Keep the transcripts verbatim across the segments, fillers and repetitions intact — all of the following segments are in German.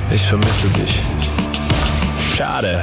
Ich vermisse dich. Schade.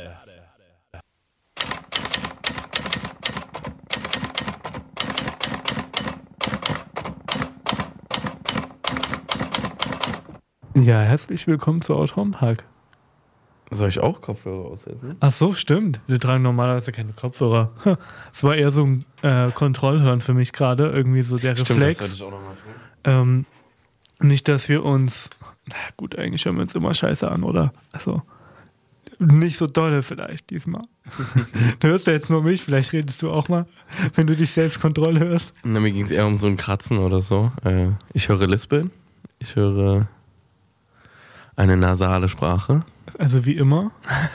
Ja, herzlich willkommen zu Autorenpark. Soll ich auch Kopfhörer aussetzen? Ach so, stimmt. Wir tragen normalerweise keine Kopfhörer. Es war eher so ein äh, Kontrollhören für mich gerade. Irgendwie so der Stimmt, Reflex. das sollte ich auch nochmal tun. Ähm, nicht, dass wir uns... Na gut, eigentlich hören wir uns immer scheiße an, oder? Also, nicht so dolle vielleicht diesmal. Du hörst ja jetzt nur mich, vielleicht redest du auch mal, wenn du dich selbst Kontroll hörst. Na, mir ging es eher um so ein Kratzen oder so. Äh, ich höre Lispeln. Ich höre eine nasale Sprache. Also wie immer.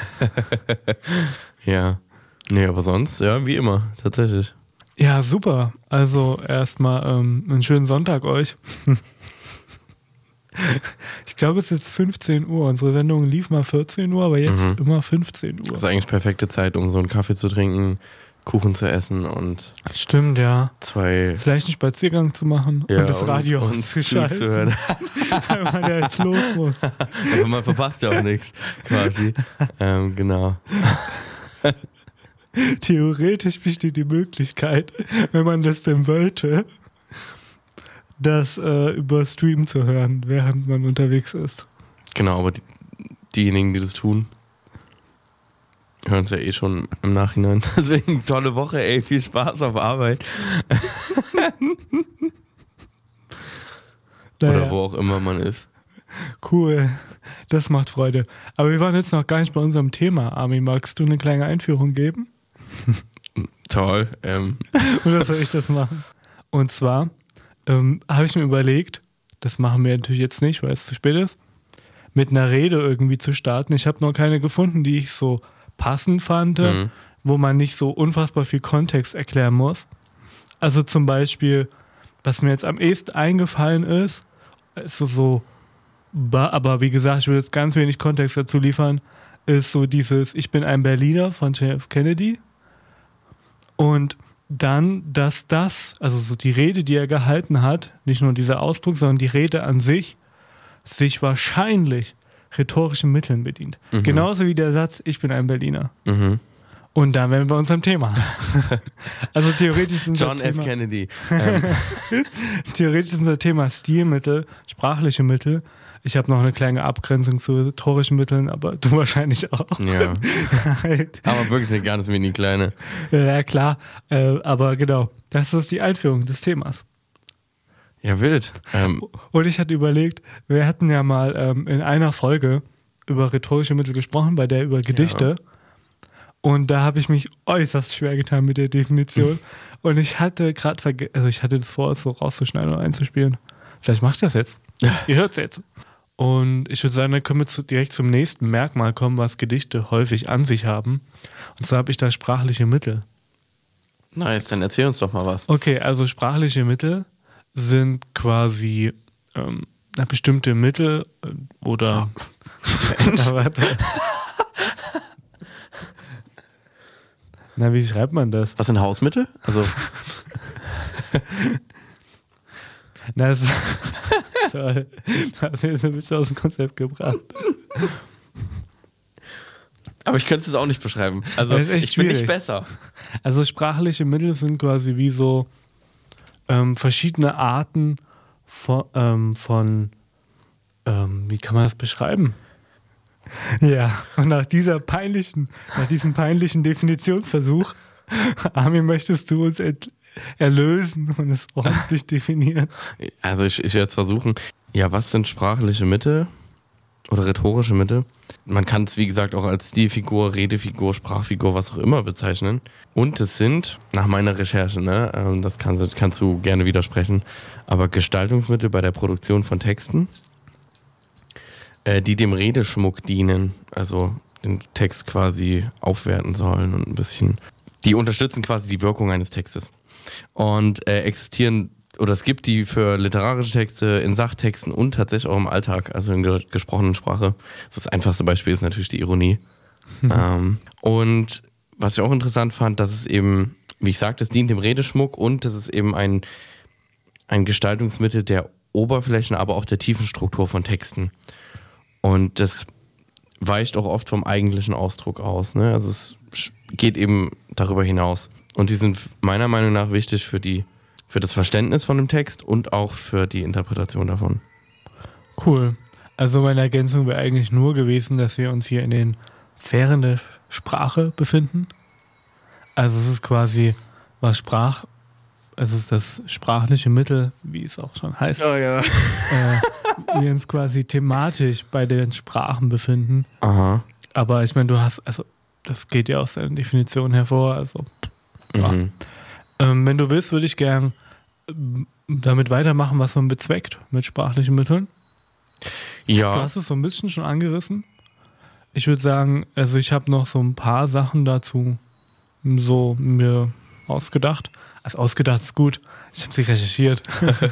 Ja. Nee, aber sonst, ja, wie immer, tatsächlich. Ja, super. Also erstmal ähm, einen schönen Sonntag euch. Ich glaube, es ist fünfzehn Uhr. Unsere Sendung lief mal vierzehn Uhr, aber jetzt Mhm. immer fünfzehn Uhr. Das ist eigentlich perfekte Zeit, um so einen Kaffee zu trinken, Kuchen zu essen und Stimmt, ja. zwei... Vielleicht einen Spaziergang zu machen Ja, und das Radio und, und auszuschalten, zuzuhören. weil man ja jetzt los muss. Aber man verpasst ja auch nichts, quasi. Ähm, genau. Theoretisch besteht die Möglichkeit, wenn man das denn wollte, das äh, über Stream zu hören, während man unterwegs ist. Genau, aber die, diejenigen, die das tun, hören es ja eh schon im Nachhinein. Deswegen tolle Woche, ey, viel Spaß auf Arbeit. Naja, Oder wo auch immer man ist. cool, das macht Freude. Aber wir waren jetzt noch gar nicht bei unserem Thema. Armin, magst du eine kleine Einführung geben? Toll. Ähm, Oder soll ich das machen? Und zwar ähm, habe ich mir überlegt, das machen wir natürlich jetzt nicht, weil es zu spät ist, mit einer Rede irgendwie zu starten. Ich habe noch keine gefunden, die ich so passend fand, Mhm. wo man nicht so unfassbar viel Kontext erklären muss. Also zum Beispiel, was mir jetzt am ehesten eingefallen ist, ist so, so ba- aber wie gesagt, ich will jetzt ganz wenig Kontext dazu liefern, ist so dieses Ich bin ein Berliner von John F. Kennedy. Und dann, dass das, also so die Rede, die er gehalten hat, nicht nur dieser Ausdruck, sondern die Rede an sich, sich wahrscheinlich rhetorischen Mitteln bedient. Mhm. Genauso wie der Satz, ich bin ein Berliner. mhm. Und dann wären wir bei unserem Thema. Also theoretisch ist unser John F. Thema, Kennedy. Ähm, theoretisch ist unser Thema Stilmittel, sprachliche Mittel. Ich habe noch eine kleine Abgrenzung zu rhetorischen Mitteln, aber du wahrscheinlich auch. ja. Aber wirklich eine ganz mini kleine. Ja, klar. Äh, aber genau, das ist die Einführung des Themas. Ja, wild. Ähm, Und ich hatte überlegt, wir hatten ja mal ähm, in einer Folge über rhetorische Mittel gesprochen, bei der über Gedichte. Und da habe ich mich äußerst schwer getan mit der Definition. Und ich hatte gerade vergessen, also ich hatte das vor, es so rauszuschneiden und einzuspielen. Vielleicht mach ich das jetzt. Ihr hört es jetzt. Und ich würde sagen, dann können wir zu, direkt zum nächsten Merkmal kommen, was Gedichte häufig an sich haben. Und zwar habe ich da sprachliche Mittel. nice, dann erzähl uns doch mal was. Okay, also sprachliche Mittel sind quasi ähm, na, bestimmte Mittel äh, oder ja, warte. Na, wie schreibt man das? Was sind Hausmittel? Also, Na, das ist toll. Das hast du jetzt ein bisschen aus dem Konzept gebracht. aber ich könnte es auch nicht beschreiben. Also, Das ist echt ich bin nicht schwierig. besser. Also sprachliche Mittel sind quasi wie so ähm, verschiedene Arten von, ähm, von ähm, wie kann man das beschreiben? Ja, und nach dieser peinlichen, nach diesem peinlichen Definitionsversuch, Armin, möchtest du uns ent- erlösen und es ordentlich definieren? Also ich, ich werde es versuchen. Ja, was sind sprachliche Mittel oder rhetorische Mittel? Man kann es, wie gesagt, auch als Stilfigur, Redefigur, Sprachfigur, was auch immer bezeichnen. Und es sind, nach meiner Recherche, ne, ähm, das kannst, kannst du gerne widersprechen, aber Gestaltungsmittel bei der Produktion von Texten, äh, die dem Redeschmuck dienen, also den Text quasi aufwerten sollen und ein bisschen, die unterstützen quasi die Wirkung eines Textes. Und äh, existieren, oder es gibt die für literarische Texte, in Sachtexten und tatsächlich auch im Alltag, also in ge- gesprochenen Sprache. Das einfachste Beispiel ist natürlich die Ironie. ähm, und was ich auch interessant fand, dass es eben, wie ich sagte, es dient dem Redeschmuck und das ist eben ein, ein Gestaltungsmittel der Oberflächen, aber auch der tiefen Struktur von Texten. Und das weicht auch oft vom eigentlichen Ausdruck aus. Ne? Also es geht eben darüber hinaus. Und die sind meiner Meinung nach wichtig für, die, für das Verständnis von dem Text und auch für die Interpretation davon. Cool. Also meine Ergänzung wäre eigentlich nur gewesen, dass wir uns hier in den Sphären der Sprache befinden. Also es ist quasi was Sprach, es ist das sprachliche Mittel, wie es auch schon heißt. Oh ja. Äh, wir uns quasi thematisch bei den Sprachen befinden. Aha. Aber ich meine, du hast, also das geht ja aus deiner Definition hervor, also ja. Mhm. Ähm, wenn du willst, würde ich gern ähm, damit weitermachen, was man bezweckt mit sprachlichen Mitteln. Du Ja. hast es so ein bisschen schon angerissen. Ich würde sagen, also ich habe noch so ein paar Sachen dazu so mir ausgedacht. Also ausgedacht ist gut. Ich habe sie recherchiert.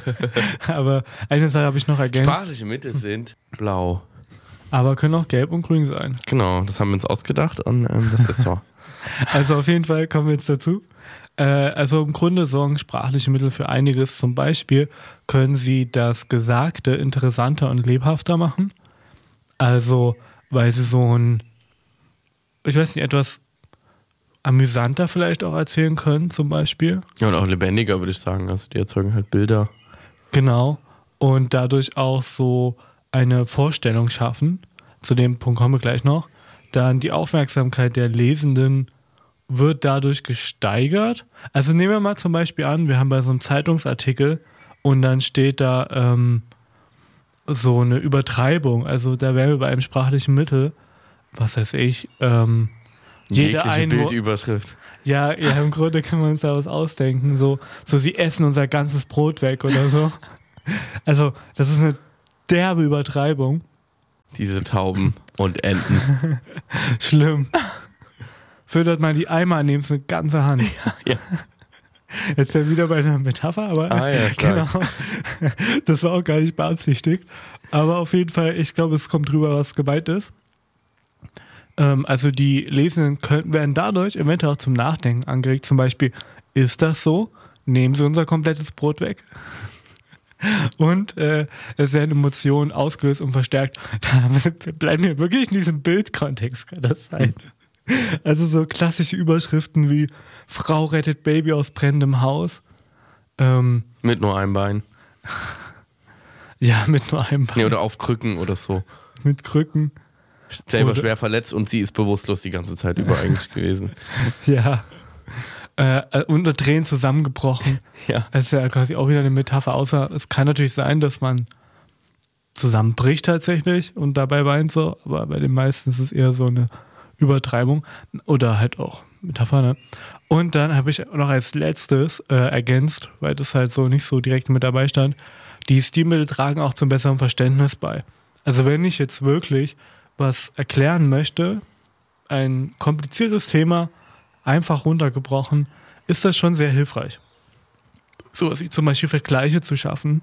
Aber eine Sache habe ich noch ergänzt. Sprachliche Mittel sind blau. Aber können auch gelb und grün sein. Genau, das haben wir uns ausgedacht und ähm, das ist so. Also auf jeden Fall kommen wir jetzt dazu. Äh, also im Grunde sorgen sprachliche Mittel für einiges. Zum Beispiel können sie das Gesagte interessanter und lebhafter machen. Also weil sie so ein, ich weiß nicht, etwas amüsanter vielleicht auch erzählen können zum Beispiel. Ja, und auch lebendiger, würde ich sagen. Also die erzeugen halt Bilder. Genau. Und dadurch auch so eine Vorstellung schaffen. Zu dem Punkt kommen wir gleich noch. Dann die Aufmerksamkeit der Lesenden wird dadurch gesteigert. Also nehmen wir mal zum Beispiel an, wir haben bei so einem Zeitungsartikel und dann steht da ähm, so eine Übertreibung. Also da wären wir bei einem sprachlichen Mittel, was weiß ich, ähm, jede Jegliche Einwo- Bildüberschrift. Ja, ja, im Grunde können wir uns da was ausdenken. So, so, sie essen unser ganzes Brot weg oder so. Also, das ist eine derbe Übertreibung. Diese Tauben und Enten. Schlimm. Füttert mal die Eimer, nehmst eine ganze Hand. Ja. Jetzt sind wir wieder bei einer Metapher, aber Ah ja, stark. genau. Das war auch gar nicht beabsichtigt. Aber auf jeden Fall, ich glaube, es kommt drüber, was gemeint ist. Ähm, also die Lesenden können, werden dadurch eventuell auch zum Nachdenken angeregt. Zum Beispiel, ist das so? Nehmen sie unser komplettes Brot weg? Und äh, es werden Emotionen ausgelöst und verstärkt. Da bleiben wir wirklich in diesem Bildkontext, kann das sein. Also so klassische Überschriften wie Frau rettet Baby aus brennendem Haus. Ähm, Mit nur einem Bein. ja, mit nur einem Bein. Nee, oder auf Krücken oder so. Mit Krücken. Selber Oder- schwer verletzt und sie ist bewusstlos die ganze Zeit über eigentlich gewesen. Ja. Äh, unter Tränen zusammengebrochen. Ja. Das ist ja quasi auch wieder eine Metapher, außer es kann natürlich sein, dass man zusammenbricht tatsächlich und dabei weint so, aber bei den meisten ist es eher so eine Übertreibung oder halt auch Metapher, ne? Und dann habe ich noch als letztes äh, ergänzt, weil das halt so nicht so direkt mit dabei stand, die Stilmittel tragen auch zum besseren Verständnis bei. Also wenn ich jetzt wirklich was erklären möchte, ein kompliziertes Thema, einfach runtergebrochen, ist das schon sehr hilfreich. Sowas wie zum Beispiel Vergleiche zu schaffen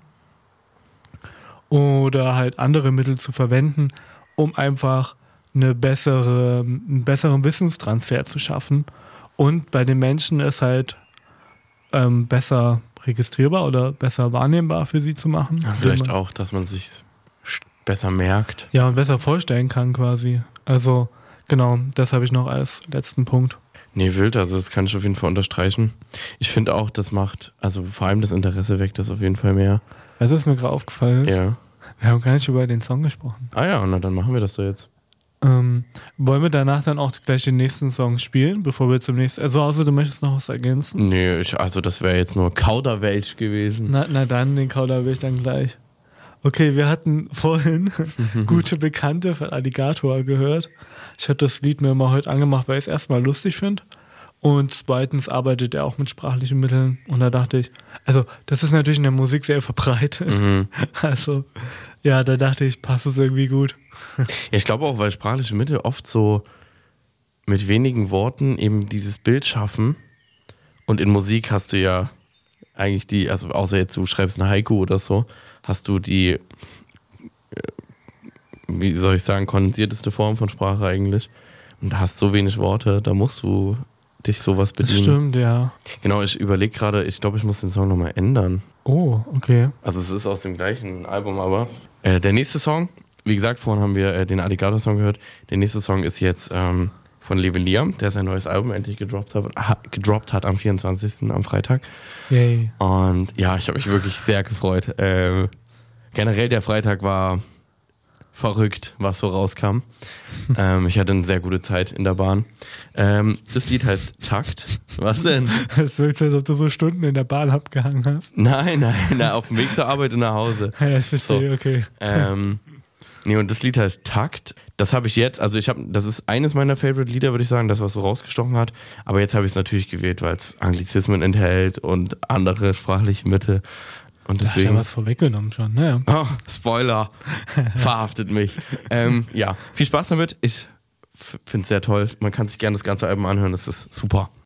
oder halt andere Mittel zu verwenden, um einfach eine bessere, einen besseren Wissenstransfer zu schaffen und bei den Menschen es halt ähm, besser registrierbar oder besser wahrnehmbar für sie zu machen. Ja, vielleicht auch, dass man sich besser merkt. Ja, und besser vorstellen kann quasi. Also genau, das habe ich noch als letzten Punkt. Nee, wild, also das kann ich auf jeden Fall unterstreichen. Ich finde auch, das macht, also vor allem das Interesse weckt das auf jeden Fall mehr. Weißt du, was mir gerade aufgefallen ist? Ja. Wir haben gar nicht über den Song gesprochen. Ah ja, na dann machen wir das so jetzt. Ähm, wollen wir danach dann auch gleich den nächsten Song spielen, bevor wir zum nächsten... Also außer du möchtest noch was ergänzen? Nee, ich, also das wäre jetzt nur Kauderwelsch gewesen. Na, na dann, den Kauder will ich dann gleich. Okay, wir hatten vorhin Gute Bekannte von Alligator gehört. Ich habe das Lied mir mal heute angemacht, weil ich es erstmal lustig finde. Und zweitens arbeitet er auch mit sprachlichen Mitteln. Und da dachte ich, also das ist natürlich in der Musik sehr verbreitet. Mhm. Also ja, da dachte ich, passt es irgendwie gut. Ja, ich glaube auch, weil sprachliche Mittel oft so mit wenigen Worten eben dieses Bild schaffen. Und in Musik hast du ja eigentlich die, also außer jetzt du schreibst eine Haiku oder so, hast du die, äh, wie soll ich sagen, kondensierteste Form von Sprache eigentlich. Und da hast so wenig Worte, da musst du dich sowas Das bedienen. stimmt, ja. Genau, ich überlege gerade, ich glaube, ich muss den Song nochmal ändern. Oh, okay. Also es ist aus dem gleichen Album, aber äh, der nächste Song wie gesagt, vorhin haben wir äh, den Alligator-Song gehört. Der nächste Song ist jetzt ähm, von Levin Liam, der sein neues Album endlich gedroppt hat, ha, gedroppt hat am vierundzwanzigsten am Freitag. Yay. Und ja, ich habe mich wirklich sehr gefreut. Ähm, generell der Freitag war verrückt, was so rauskam. ähm, ich hatte eine sehr gute Zeit in der Bahn. Ähm, das Lied heißt Takt. Was denn? Es wirkt, als ob du so Stunden in der Bahn abgehangen hast. Nein, nein, nein, auf dem Weg zur Arbeit und nach Hause. Ja, ich verstehe, So. okay. Ähm, nee, und das Lied heißt Takt. Das habe ich jetzt, also ich habe, das ist eines meiner Favorite-Lieder, würde ich sagen, das, was so rausgestochen hat. Aber jetzt habe ich es natürlich gewählt, weil es Anglizismen enthält und andere sprachliche Mittel. Und Da hast du deswegen. ja was vorweggenommen schon, ne? Oh, Spoiler. Verhaftet mich. Ähm, ja, viel Spaß damit. Ich finde es sehr toll. Man kann sich gerne das ganze Album anhören. Das ist super.